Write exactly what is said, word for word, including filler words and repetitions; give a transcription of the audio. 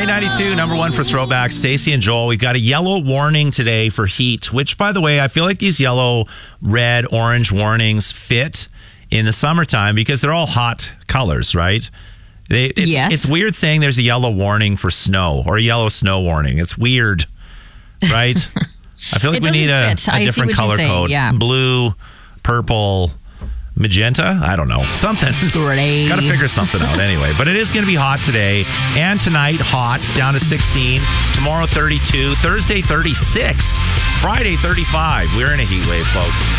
K ninety-two, number one for throwback. Stacey and Joel, we've got a yellow warning today for heat, which, by the way, I feel like these yellow, red, orange warnings fit in the summertime because they're all hot colors, right? They, it's, yes. It's weird saying there's a yellow warning for snow or a yellow snow warning. It's weird, right? I feel like we need a, a different color code. Yeah. Blue, purple, magenta? I don't know. Something. Gray. Got to figure something out anyway. But it is going to be hot today. And tonight, hot, down to sixteen. Tomorrow, thirty-two. Thursday, thirty-six. Friday, thirty-five. We're in a heat wave, folks.